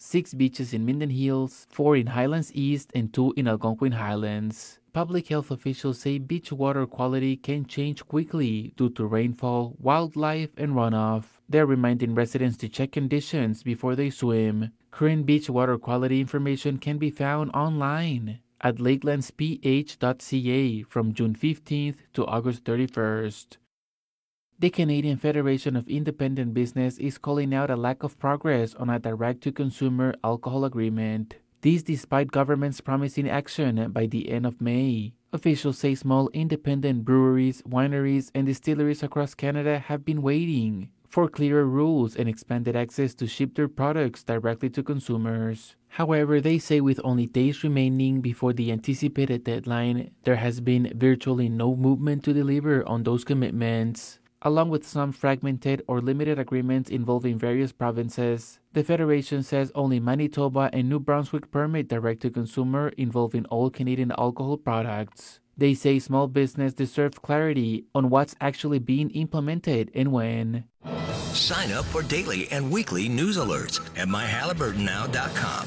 6 beaches in Minden Hills, 4 in Highlands East, and 2 in Algonquin Highlands. Public health officials say beach water quality can change quickly due to rainfall, wildlife, and runoff. They're reminding residents to check conditions before they swim. Current beach water quality information can be found online at lakelandsph.ca from June 15th to August 31st. The Canadian Federation of Independent Business is calling out a lack of progress on a direct-to-consumer alcohol agreement. This despite governments promising action by the end of May. Officials say small independent breweries, wineries, and distilleries across Canada have been waiting for clearer rules and expanded access to ship their products directly to consumers. However, they say with only days remaining before the anticipated deadline, there has been virtually no movement to deliver on those commitments. Along with some fragmented or limited agreements involving various provinces, the Federation says only Manitoba and New Brunswick permit direct-to-consumer involving all Canadian alcohol products. They say small business deserves clarity on what's actually being implemented and when. Sign up for daily and weekly news alerts at myhaliburtonnow.com.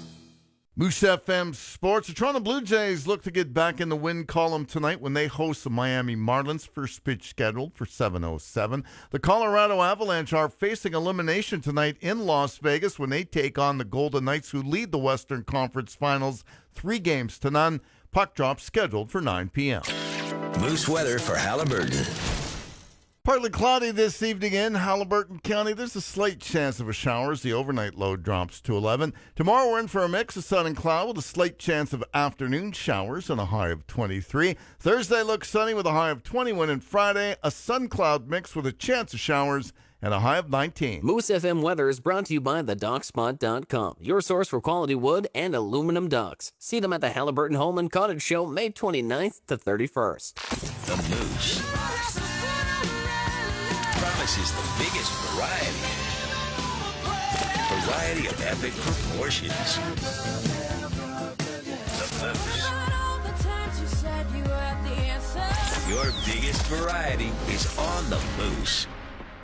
Moose FM Sports. The Toronto Blue Jays look to get back in the win column tonight when they host the Miami Marlins. First pitch scheduled for 7:07. The Colorado Avalanche are facing elimination tonight in Las Vegas when they take on the Golden Knights, who lead the Western Conference Finals 3-0. Puck drop scheduled for 9 p.m. Moose weather for Haliburton. Partly cloudy this evening in Haliburton County. There's a slight chance of a shower as the overnight low drops to 11. Tomorrow we're in for a mix of sun and cloud with a slight chance of afternoon showers and a high of 23. Thursday looks sunny with a high of 21, and Friday a sun-cloud mix with a chance of showers and a high of 19. Moose FM weather is brought to you by thedockspot.com, your source for quality wood and aluminum docks. See them at the Haliburton Home and Cottage Show May 29th to 31st. The Moose promises the biggest variety of epic proportions. The Moose. Your biggest variety is on the Moose.